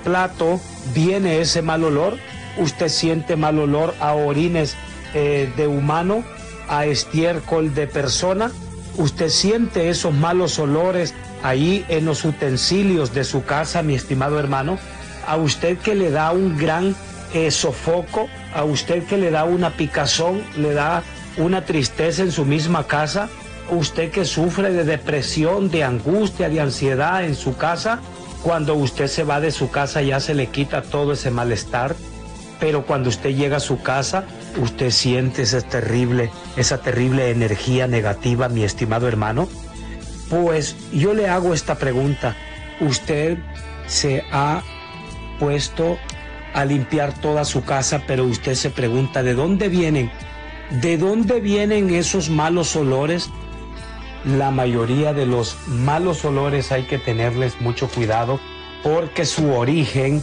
plato viene ese mal olor. Usted siente mal olor a orines de humano, a estiércol de persona. Usted siente esos malos olores ahí en los utensilios de su casa, mi estimado hermano. A usted que le da un gran sofoco, a usted que le da una picazón, le da una tristeza en su misma casa, usted que sufre de depresión, de angustia, de ansiedad en su casa, cuando usted se va de su casa ya se le quita todo ese malestar, pero cuando usted llega a su casa, usted siente esa terrible energía negativa, mi estimado hermano. Pues yo le hago esta pregunta: ¿usted se ha puesto a limpiar toda su casa, pero usted se pregunta ¿de dónde vienen? ¿De dónde vienen esos malos olores? La mayoría de los malos olores hay que tenerles mucho cuidado, porque su origen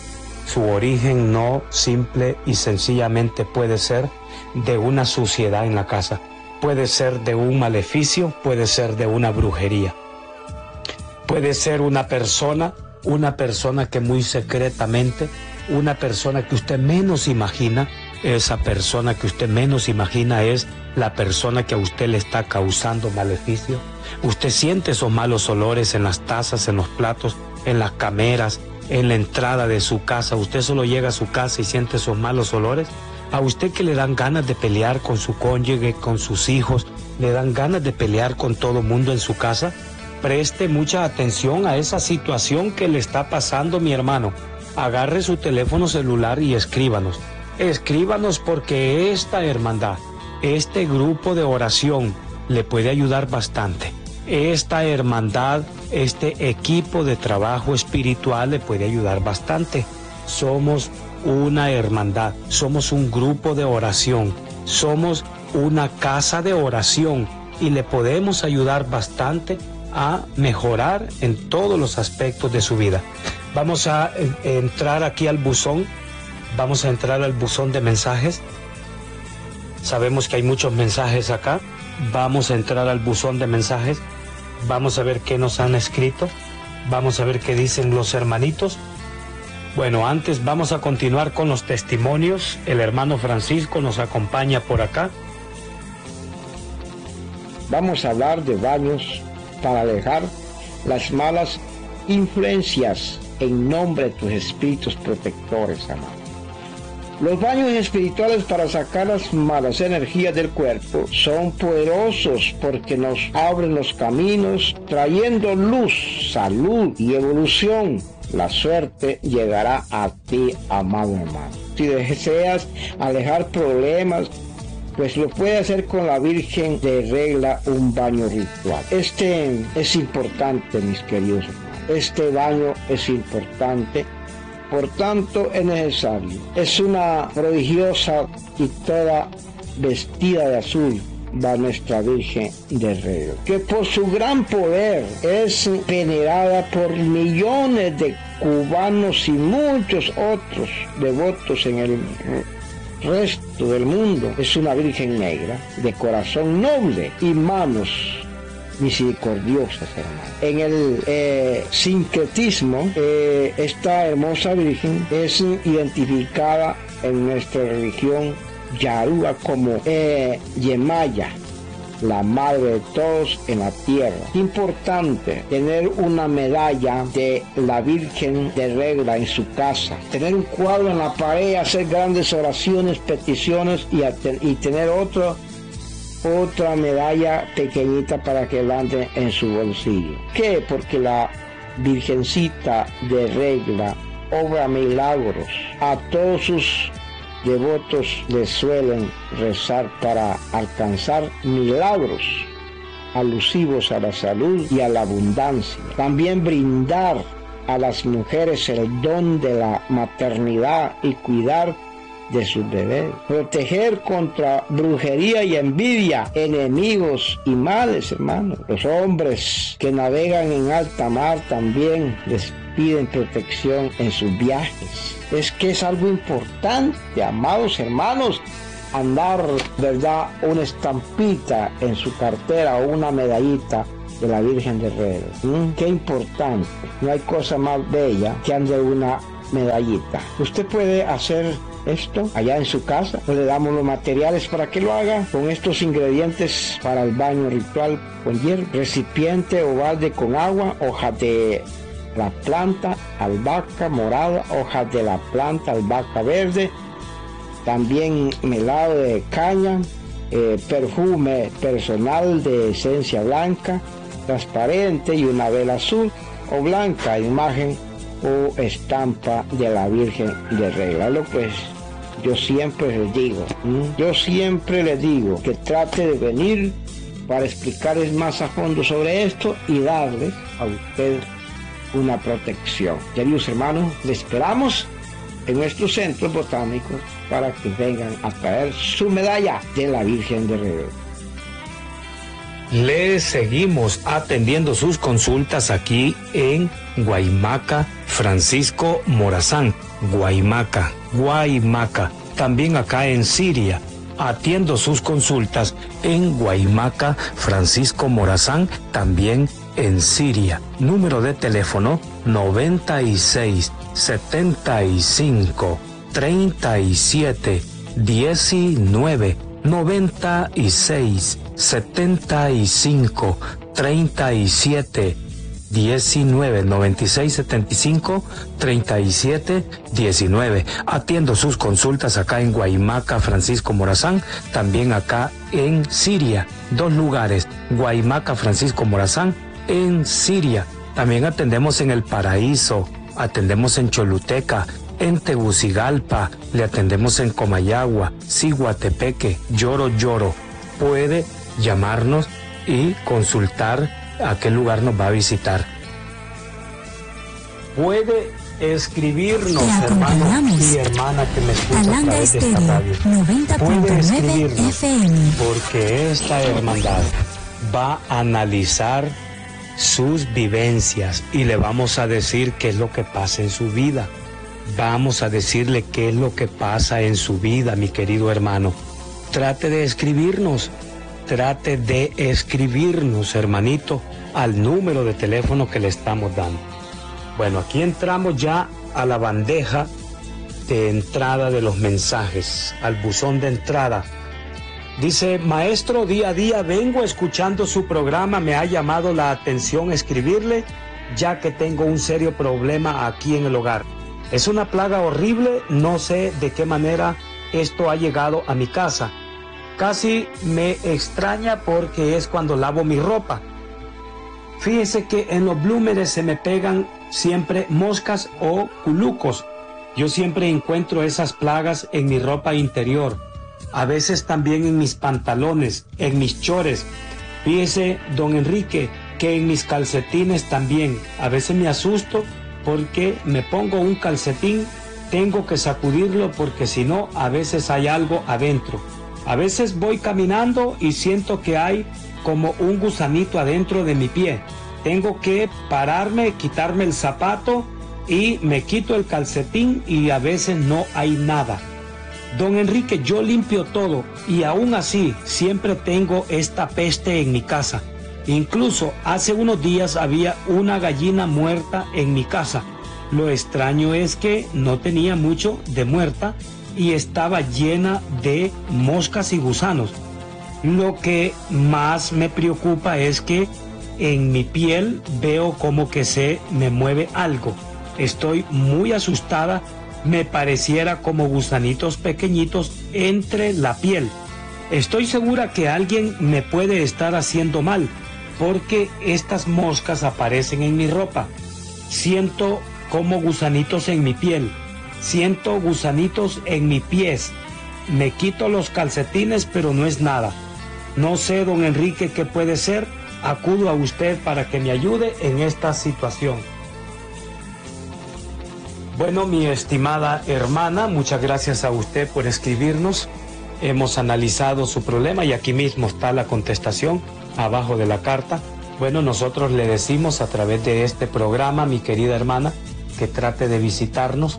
no simple y sencillamente puede ser de una suciedad en la casa, puede ser de un maleficio, puede ser de una brujería, puede ser una persona que muy secretamente, una persona que usted menos imagina, esa persona que usted menos imagina es la persona que a usted le está causando maleficio. Usted siente esos malos olores en las tazas, en los platos, en las cameras, en la entrada de su casa. Usted solo llega a su casa y siente esos malos olores. A usted que le dan ganas de pelear con su cónyuge, con sus hijos, le dan ganas de pelear con todo mundo en su casa. Preste mucha atención a esa situación que le está pasando, mi hermano. Agarre su teléfono celular y escríbanos. Escríbanos, porque esta hermandad, este grupo de oración le puede ayudar bastante. Esta hermandad, este equipo de trabajo espiritual le puede ayudar bastante. Somos una hermandad, somos un grupo de oración, somos una casa de oración y le podemos ayudar bastante a mejorar en todos los aspectos de su vida. Vamos a entrar aquí al buzón, vamos a entrar al buzón de mensajes. Sabemos que hay muchos mensajes acá. Vamos a entrar al buzón de mensajes. Vamos a ver qué nos han escrito. Vamos a ver qué dicen los hermanitos. Bueno, antes vamos a continuar con los testimonios. El hermano Francisco nos acompaña por acá. Vamos a hablar de baños para alejar las malas influencias en nombre de tus espíritus protectores, amado. Los baños espirituales para sacar las malas energías del cuerpo son poderosos porque nos abren los caminos, trayendo luz, salud y evolución. La suerte llegará a ti, amado hermano. Si deseas alejar problemas, pues lo puede hacer con la Virgen de Regla, un baño ritual. Este es importante, mis queridos hermanos. Este baño es importante. Por tanto, es necesario. Es una prodigiosa y toda vestida de azul, va nuestra Virgen de Regla, que por su gran poder es venerada por millones de cubanos y muchos otros devotos en el resto del mundo. Es una Virgen negra, de corazón noble y manos misericordiosas, hermano. En el sincretismo, esta hermosa Virgen es identificada en nuestra religión Yaruga como Yemaya, la madre de todos en la tierra. Importante tener una medalla de la Virgen de Regla en su casa, tener un cuadro en la pared, hacer grandes oraciones, peticiones y tener otra medalla pequeñita para que la ande en su bolsillo. ¿Qué? Porque la Virgencita de Regla obra milagros. A todos sus devotos les suelen rezar para alcanzar milagros alusivos a la salud y a la abundancia. También brindar a las mujeres el don de la maternidad y cuidar de sus bebés, proteger contra brujería y envidia, enemigos y males, hermanos. Los hombres que navegan en alta mar también les piden protección en sus viajes. Es que es algo importante, amados hermanos, andar, ¿verdad?, una estampita en su cartera o una medallita de la Virgen de Regla. Qué importante. No hay cosa más bella que ande una medallita. Usted puede hacer esto allá en su casa, pues le damos los materiales para que lo haga con estos ingredientes para el baño ritual con hierba: recipiente o balde con agua, hojas de la planta albahaca morada, hojas de la planta albahaca verde, también melado de caña, perfume personal de esencia blanca, transparente, y una vela azul o blanca, imagen o estampa de la Virgen de Regalo. Pues yo siempre les digo que trate de venir para explicarles más a fondo sobre esto y darles a usted una protección. Queridos hermanos, les esperamos en nuestros centros botánicos para que vengan a traer su medalla de la Virgen de Regalo. Le seguimos atendiendo sus consultas aquí en Guaymaca, Francisco Morazán. Guaymaca. También acá en Siria. Atiendo sus consultas en Guaymaca, Francisco Morazán, también en Siria. Número de teléfono 96 75 37 19. 96 75 37 19. 96 75 37 19. Atiendo sus consultas acá en Guaymaca, Francisco Morazán, también acá en Siria. 2 lugares: Guaymaca, Francisco Morazán, en Siria. También atendemos en El Paraíso, atendemos en Choluteca, en Tegucigalpa, le atendemos en Comayagua, Ciguatepeque, Lloro. Puede llamarnos y consultar a qué lugar nos va a visitar. Puede escribirnos, hermano y hermana que me escucha a través de esta radio. 90.9 FM. Porque esta hermandad va a analizar sus vivencias y le vamos a decir qué es lo que pasa en su vida. Vamos a decirle qué es lo que pasa en su vida, mi querido hermano. Trate de escribirnos, hermanito, al número de teléfono que le estamos dando. Bueno, aquí entramos ya a la bandeja de entrada de los mensajes, al buzón de entrada. Dice: maestro, día a día vengo escuchando su programa, me ha llamado la atención escribirle, ya que tengo un serio problema aquí en el hogar. Es una plaga horrible, no sé de qué manera esto ha llegado a mi casa. Casi me extraña porque es cuando lavo mi ropa. Fíjese que en los blúmeres se me pegan siempre moscas o culucos. Yo siempre encuentro esas plagas en mi ropa interior. A veces también en mis pantalones, en mis chores. Fíjese, don Enrique, que en mis calcetines también. A veces me asusto porque me pongo un calcetín, tengo que sacudirlo porque si no, a veces hay algo adentro. A veces voy caminando y siento que hay como un gusanito adentro de mi pie. Tengo que pararme, quitarme el zapato y me quito el calcetín y a veces no hay nada. Don Enrique, yo limpio todo y aún así siempre tengo esta peste en mi casa. Incluso hace unos días había una gallina muerta en mi casa. Lo extraño es que no tenía mucho de muerta y estaba llena de moscas y gusanos. Lo que más me preocupa es que en mi piel veo como que se me mueve algo. Estoy muy asustada, me pareciera como gusanitos pequeñitos entre la piel. Estoy segura que alguien me puede estar haciendo mal, porque estas moscas aparecen en mi ropa. Siento como gusanitos en mi piel, siento gusanitos en mis pies. Me quito los calcetines, pero no es nada. No sé, don Enrique, qué puede ser. Acudo a usted para que me ayude en esta situación. Bueno, mi estimada hermana, muchas gracias a usted por escribirnos. Hemos analizado su problema y aquí mismo está la contestación abajo de la carta. Bueno, nosotros le decimos a través de este programa, mi querida hermana, que trate de visitarnos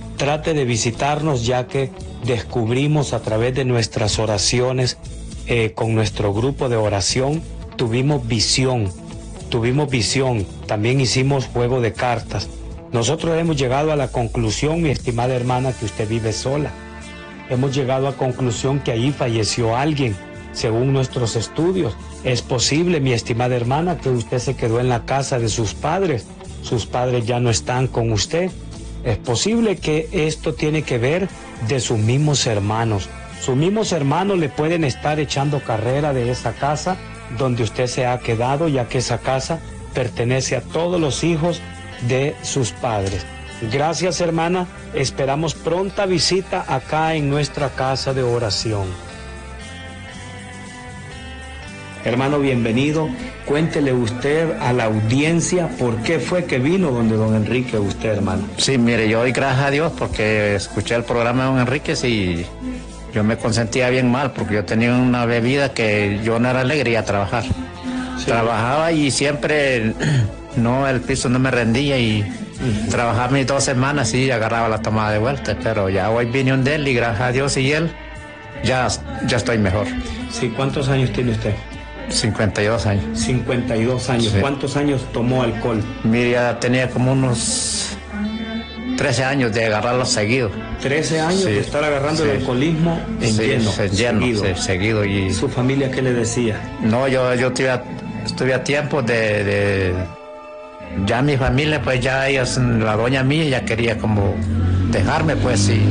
ya que descubrimos a través de nuestras oraciones, con nuestro grupo de oración, tuvimos visión, también hicimos juego de cartas. Nosotros hemos llegado a la conclusión, mi estimada hermana, que usted vive sola. Hemos llegado a la conclusión que allí falleció alguien, según nuestros estudios. Es posible, mi estimada hermana, que usted se quedó en la casa de sus padres. Sus padres ya no están con usted. Es posible que esto tiene que ver de sus mismos hermanos. Sus mismos hermanos le pueden estar echando carrera de esa casa donde usted se ha quedado, ya que esa casa pertenece a todos los hijos de sus padres. Gracias, hermana. Esperamos pronta visita acá en nuestra casa de oración. Hermano, bienvenido. Cuéntele usted a la audiencia por qué fue que vino donde don Enrique usted, hermano. Sí, mire, yo doy gracias a Dios porque escuché el programa de don Enrique y yo me consentía bien mal porque yo tenía una bebida que yo no era alegre a trabajar. Sí. Trabajaba y siempre no, el piso no me rendía y trabajaba mis 2 semanas y agarraba la tomada de vuelta, pero ya hoy vine un de él y gracias a Dios y él ya estoy mejor. Sí, ¿cuántos años tiene usted? 52 años. 52 años. Sí. ¿Cuántos años tomó alcohol? Mire, ya tenía como unos 13 años de agarrarlo seguido. 13 años sí, de estar agarrando sí, el alcoholismo en lleno. Seguido. ¿Y su familia qué le decía? No, yo estuve a tiempo de ya mi familia, pues ya ellos, la doña mía ya quería como dejarme, pues, y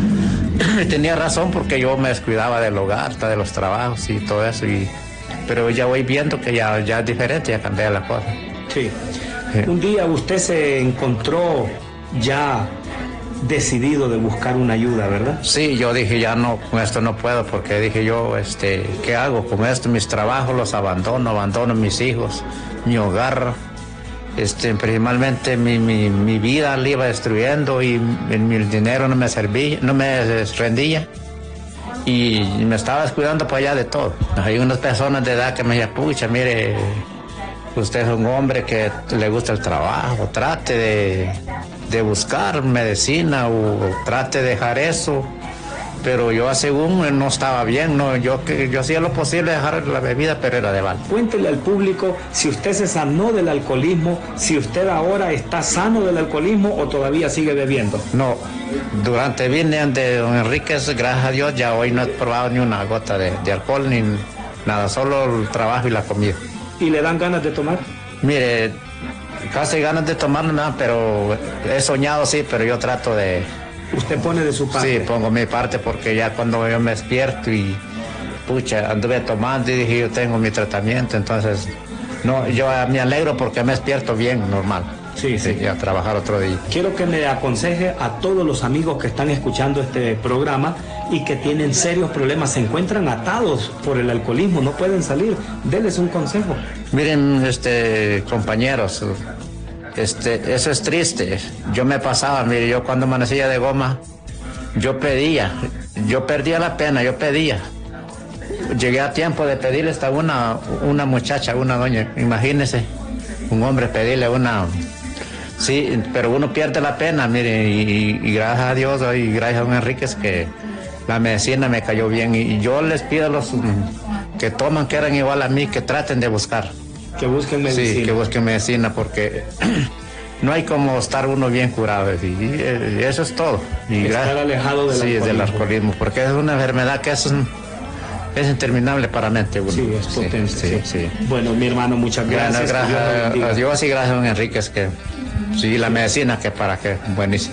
tenía razón porque yo me descuidaba del hogar, de los trabajos y todo eso, pero ya voy viendo que ya es diferente, ya cambié la cosa. Sí. Un día usted se encontró ya decidido de buscar una ayuda, ¿verdad? Sí, yo dije, ya no, con esto no puedo, porque dije yo, ¿qué hago con esto? Mis trabajos los abandono mis hijos, mi hogar, principalmente mi vida la iba destruyendo y mi dinero no me servía, no me rendía. Y me estaba descuidando para allá de todo. Hay unas personas de edad que me decían, pucha, mire, usted es un hombre que le gusta el trabajo, trate de buscar medicina o trate de dejar eso. Pero yo según no estaba bien, no, yo hacía lo posible de dejar la bebida, pero era de mal. Cuéntele al público si usted se sanó del alcoholismo, si usted ahora está sano del alcoholismo o todavía sigue bebiendo. No, durante vine de don Enrique, gracias a Dios, ya hoy no he probado ni una gota de alcohol ni nada, solo el trabajo y la comida. ¿Y le dan ganas de tomar? Mire, casi ganas de tomar nada, pero he soñado sí, pero yo trato de... ¿Usted pone de su parte? Sí, pongo mi parte porque ya cuando yo me despierto y pucha, anduve tomando y dije yo tengo mi tratamiento, entonces no, yo me alegro porque me despierto bien, normal. Sí. Y a trabajar otro día. Quiero que me aconseje a todos los amigos que están escuchando este programa y que tienen serios problemas, se encuentran atados por el alcoholismo, no pueden salir. Denles un consejo. Miren, compañeros, eso es triste. Yo me pasaba, mire, yo cuando amanecía de goma, yo perdía la pena, yo pedía. Llegué a tiempo de pedirle hasta una muchacha, una doña, imagínese, un hombre pedirle una... Sí, pero uno pierde la pena, mire, y gracias a Dios y gracias a don Enríquez que la medicina me cayó bien y yo les pido a los que toman, que eran igual a mí, que traten de buscar. Que busquen medicina. Sí, que busquen medicina porque no hay como estar uno bien curado y eso es todo. Y estar alejado del alcoholismo, porque es una enfermedad que es interminable para mente uno. Sí, es potente. Sí. Bueno, mi hermano, muchas gracias. Bueno, gracias a Dios y gracias a don Enríquez que sí, la medicina que para qué, buenísimo.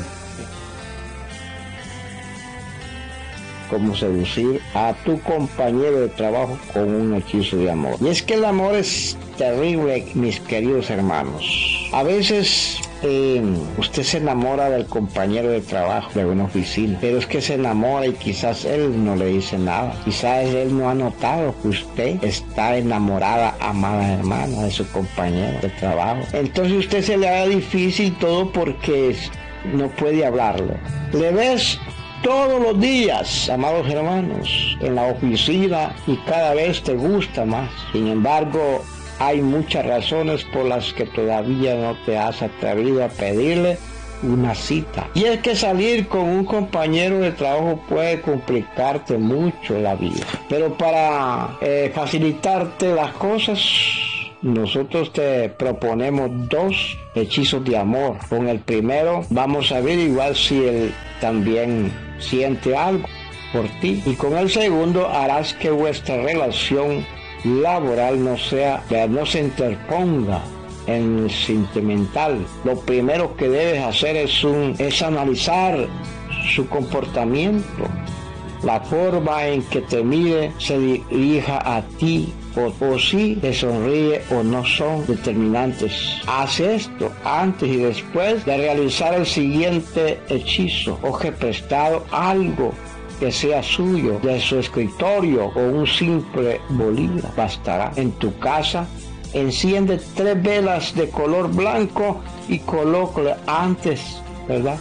Cómo seducir a tu compañero de trabajo con un hechizo de amor. Y es que el amor es terrible, mis queridos hermanos. A veces usted se enamora del compañero de trabajo de una oficina, pero es que se enamora y quizás él no le dice nada. Quizás él no ha notado que usted está enamorada, amada hermana, de su compañero de trabajo. Entonces usted se le haga difícil todo porque no puede hablarle. Le ves todos los días, amados hermanos, en la oficina y cada vez te gusta más. Sin embargo, hay muchas razones por las que todavía no te has atrevido a pedirle una cita. Y es que salir con un compañero de trabajo puede complicarte mucho la vida. Pero para facilitarte las cosas, nosotros te proponemos 2 hechizos de amor. Con el primero vamos a ver igual si él también siente algo por ti. Y con el segundo harás que vuestra relación laboral no se interponga en el sentimental. Lo primero que debes hacer es analizar su comportamiento, la forma en que te mire, se dirija a ti, o si te sonríe o no, son determinantes. Haz esto antes y después de realizar el siguiente hechizo. Coge prestado algo que sea suyo, de su escritorio, o un simple bolígrafo bastará. En tu casa, enciende 3 velas de color blanco y colócale antes, ¿verdad?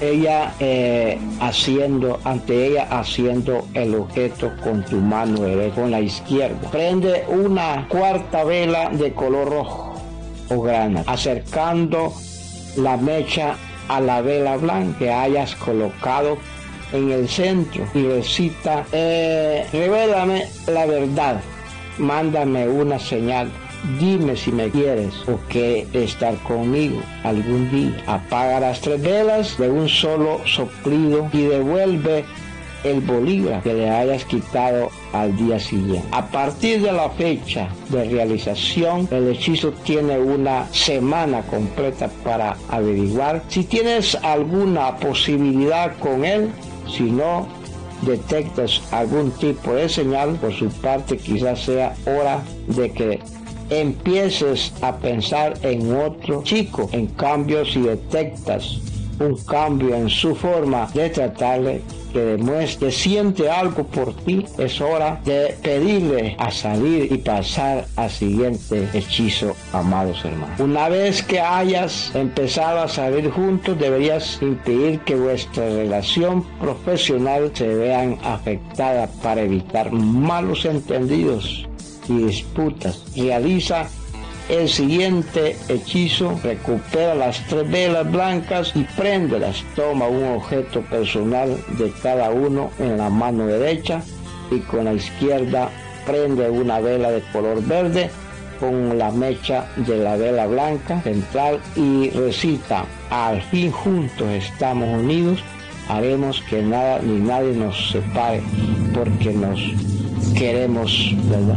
Ante ella haciendo el objeto con tu mano derecha, con la izquierda. Prende una 4ª vela de color rojo o grana, acercando la mecha a la vela blanca que hayas colocado en el centro, y recita: revélame la verdad, mándame una señal, dime si me quieres o quieres estar conmigo algún día. Apaga las 3 velas de un solo soplido y devuelve el bolígrafo que le hayas quitado al día siguiente. A partir de la fecha de realización, el hechizo tiene una semana completa para averiguar si tienes alguna posibilidad con él. Si no detectas algún tipo de señal por su parte, quizás sea hora de que empieces a pensar en otro chico. En cambio, si detectas un cambio en su forma de tratarle, que demuestre que siente algo por ti, es hora de pedirle a salir y pasar al siguiente hechizo, amados hermanos. Una vez que hayas empezado a salir juntos, deberías impedir que vuestra relación profesional se vean afectada para evitar malos entendidos y disputas. Realiza el siguiente hechizo: recupera las 3 velas blancas y préndelas. Toma un objeto personal de cada uno en la mano derecha y con la izquierda prende una vela de color verde con la mecha de la vela blanca central y recita: al fin juntos estamos unidos, haremos que nada ni nadie nos separe, porque nos queremos, ¿verdad?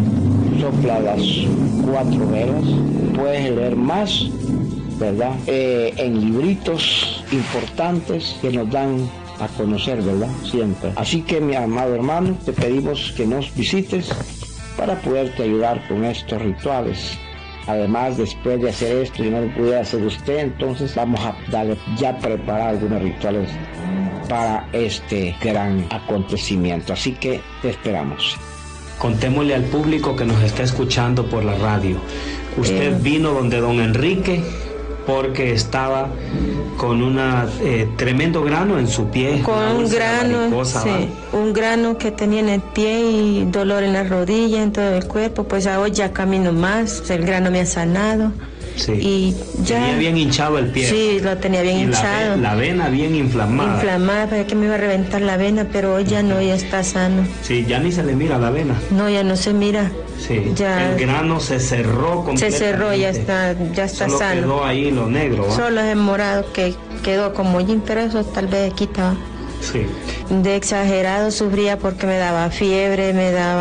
Sopla las 4 velas. Puedes leer más, ¿verdad? En libritos importantes que nos dan a conocer, ¿verdad? Siempre. Así que, mi amado hermano, te pedimos que nos visites para poderte ayudar con estos rituales. Además, después de hacer esto, si no lo pudiera hacer usted, entonces vamos a darle ya preparar algunos rituales para este gran acontecimiento. Así que te esperamos. Contémosle al público que nos está escuchando por la radio. Usted vino donde don Enrique porque estaba con un tremendo grano en su pie. Con un grano, sí, un grano que tenía en el pie y dolor en la rodilla, en todo el cuerpo. Pues hoy ya camino más, el grano me ha sanado. Sí. Y ya tenía bien hinchado el pie. Sí, lo tenía bien hinchado. La vena bien inflamada. Para que me iba a reventar la vena, pero hoy ya no, ya está sano. Sí, ya ni se le mira la vena. No, ya no se mira. Sí, ya, el grano se cerró completamente. Se cerró, ya está solo sano. Quedó ahí lo negro, ¿va? Solo es el morado que quedó como hollín, pero eso tal vez quitaba. Sí. De exagerado sufría porque me daba fiebre,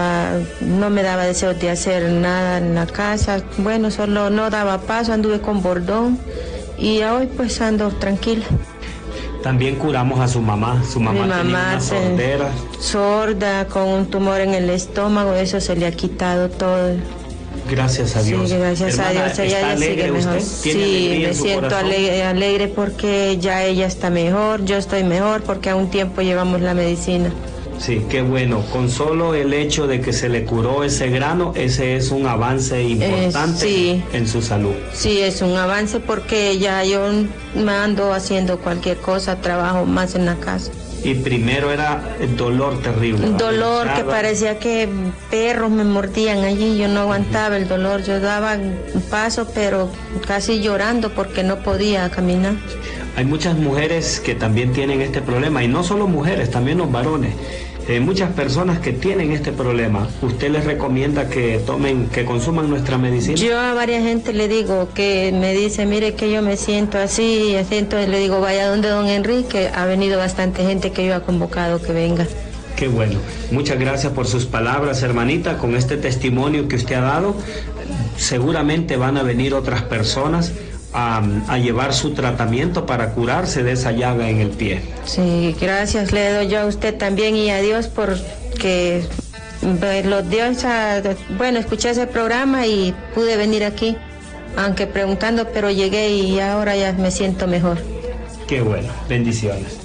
no me daba deseos de hacer nada en la casa. Bueno, solo no daba paso, anduve con bordón y hoy pues ando tranquila. También curamos a su mamá. Su mamá tenía una sordera. Sorda, con un tumor en el estómago, eso se le ha quitado todo. Gracias a Dios. Sí, gracias a Dios, ella ya sigue mejor. Sí, me siento alegre porque ya ella está mejor, yo estoy mejor porque a un tiempo llevamos la medicina. Sí, qué bueno. Con solo el hecho de que se le curó ese grano, ese es un avance importante en su salud. Sí, es un avance porque ya yo me ando haciendo cualquier cosa, trabajo más en la casa. Y primero era el dolor terrible. Dolor que parecía que perros me mordían allí, yo no aguantaba el dolor, yo daba un paso pero casi llorando porque no podía caminar. Hay muchas mujeres que también tienen este problema, y no solo mujeres, también los varones. muchas personas que tienen este problema, ¿usted les recomienda que consuman nuestra medicina? Yo a varias gente le digo que me dice, mire que yo me siento así, entonces le digo, vaya donde don Enrique, ha venido bastante gente que yo he convocado que venga. Qué bueno. Muchas gracias por sus palabras, hermanita. Con este testimonio que usted ha dado, seguramente van a venir otras personas a llevar su tratamiento para curarse de esa llaga en el pie. Sí, gracias le doy yo a usted también y a Dios porque los Dios, bueno, escuché ese programa y pude venir aquí, aunque preguntando, pero llegué y ahora ya me siento mejor. Qué bueno. Bendiciones.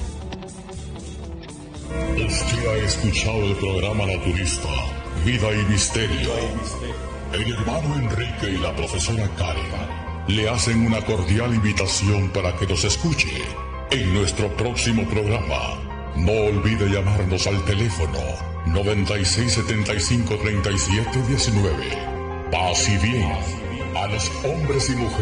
Usted ha escuchado el programa naturista Vida y Misterio. El hermano Enrique y la profesora Karen le hacen una cordial invitación para que nos escuche en nuestro próximo programa. No olvide llamarnos al teléfono 9675-3719. Paz y bien a los hombres y mujeres